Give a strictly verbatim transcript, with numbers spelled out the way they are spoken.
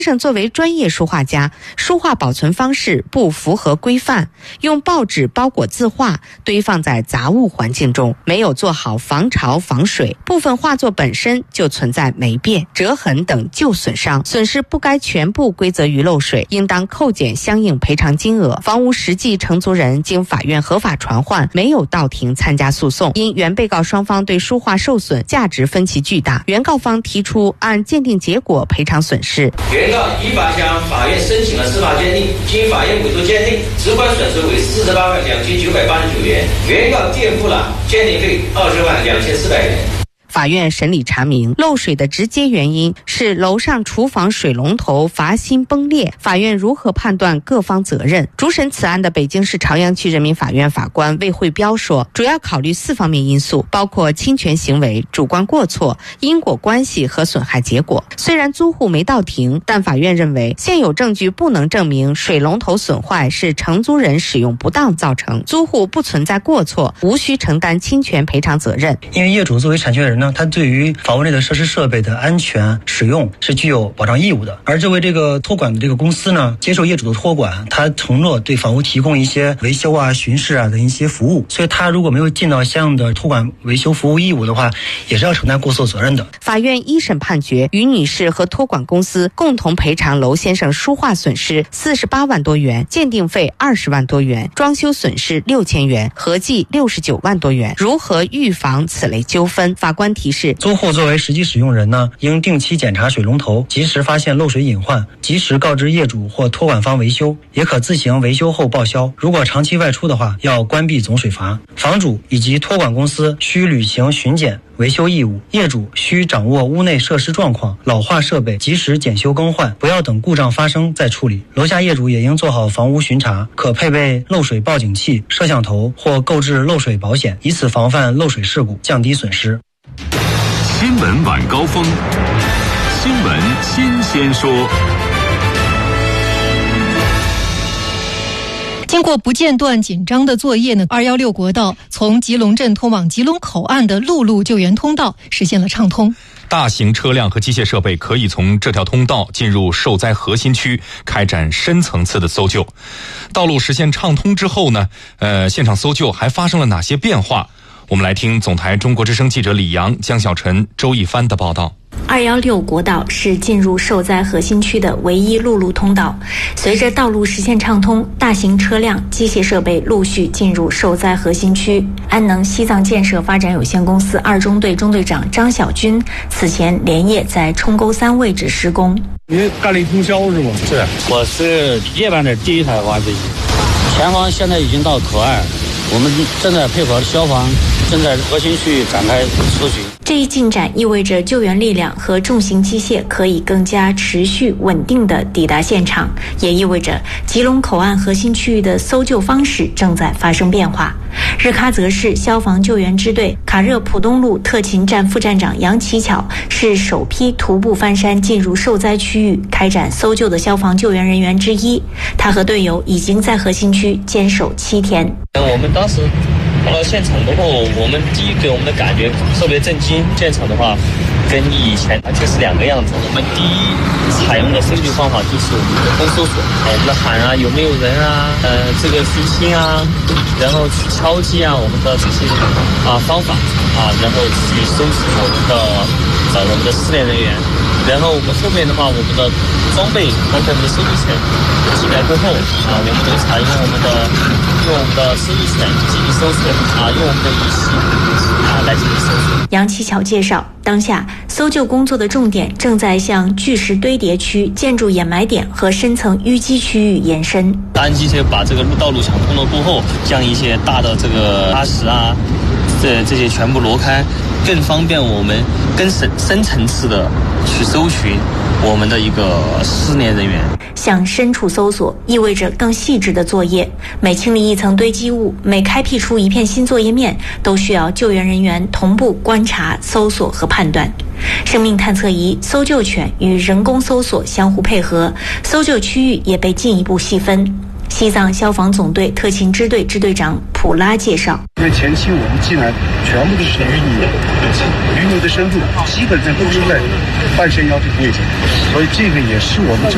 生作为专业书画家，书画保存方式不符合规范，用报纸包裹字画，堆放在杂物环境中，没有做好防潮防水，部分画作本身就存在霉变、折痕等旧损伤，损失不该全部归责于漏水，应当扣减相应赔偿金额。房屋实际承租人经法院合法传唤，没有到庭参加诉讼。因原被告双方对书画受损价值分歧巨大，原告方提出按鉴定结果赔偿损失。 原告依法向法院申请了司法鉴定，经法院委托鉴定，直观损失为四十八万两千九百八十九元，原告垫付了鉴定费二十万两千四百元。 法院审理查明，漏水的直接原因是楼上厨房水龙头阀芯崩裂。法院如何判断各方责任？主审此案的北京市朝阳区人民法院法官魏慧彪说，主要考虑四方面因素，包括侵权行为、主观过错、因果关系和损害结果。虽然租户没到庭，但法院认为现有证据不能证明水龙头损坏是承租人使用不当造成，租户不存在过错，无需承担侵权赔偿责任。 因为业主作为产权人，他对于房屋内的设施设备的安全使用是具有保障义务的，而作为这个托管的这个公司呢，接受业主的托管，他承诺对房屋提供一些维修啊、巡视啊的一些服务，所以他如果没有尽到相应的托管维修服务义务的话，也是要承担过错责任的。 法院一审判决，于女士和托管公司共同赔偿娄先生书画损失四十八万多元，鉴定费二十万多元，装修损失六千元，合计六十九万多元。如何预防此类纠纷？法官提示， 租户作为实际使用人呢，应定期检查水龙头，及时发现漏水隐患，及时告知业主或托管方维修，也可自行维修后报销。如果长期外出的话，要关闭总水阀。房主以及托管公司需履行巡检维修义务，业主需掌握屋内设施状况，老化设备及时检修更换，不要等故障发生再处理。楼下业主也应做好房屋巡查，可配备漏水报警器、摄像头或购置漏水保险，以此防范漏水事故，降低损失。 新闻晚高峰，新闻新鲜说。 经过不间断紧张的作业呢，二一六国道从吉隆镇通往吉隆口岸的陆路救援通道实现了畅通。 大型车辆和机械设备可以从这条通道进入受灾核心区，开展深层次的搜救。道路实现畅通之后呢，呃，现场搜救还发生了哪些变化？我们来听总台中国之声记者李阳、江小晨、周一帆的报道。 二一六国道是进入受灾核心区的唯一陆路通道。随着道路实现畅通，大型车辆、机械设备陆续进入受灾核心区。安能西藏建设发展有限公司二中队中队长张小军此前连夜在冲沟三位置施工。 你干力通宵是吗？ 是，我是夜班的第一台挖掘机。前方现在已经到口岸，我们正在配合消防，正在核心区域展开搜寻。 这一进展意味着救援力量和重型机械可以更加持续稳定地抵达现场，也意味着吉隆口岸核心区域的搜救方式正在发生变化。日喀则市消防救援支队卡热普东路特勤站副站长杨奇巧是首批徒步翻山进入受灾区域开展搜救的消防救援人员之一，他和队友已经在核心区坚守七天。 我们当时到了现场之后，我们第一给我们的感觉特别震惊。现场的话跟以前完全是两个样子。我们第一采用的搜救方法就是我们的风搜索，我们的喊啊有没有人啊，呃这个虚心啊，然后去敲击啊，我们的这些啊方法啊，然后去收集我们的找我们的失联人员。然后我们后面的话，我们的装备包括我们的搜救犬进来过后啊，我们都采用我们的用我们的搜救犬进行搜索啊，用我们的仪器啊来进行搜索。 杨奇巧介绍，当下搜救工作的重点正在向巨石堆叠区、建筑掩埋点和深层淤积区域延伸。 当机械把这个路道路抢通了过后，将一些大的这个砂石啊，这这些全部挪开，更方便我们更深深层次的去搜寻我们的一个失联人员。 向深处搜索意味着更细致的作业，每清理一层堆积物，每开辟出一片新作业面，都需要救援人员同步观察、搜索和判断。生命探测仪、搜救犬与人工搜索相互配合，搜救区域也被进一步细分。西藏消防总队特勤支队支队长普拉介绍， 因为前期我们进来全部都是淤泥，淤泥的深度基本上都是在半山腰这个位置，所以这个也是我们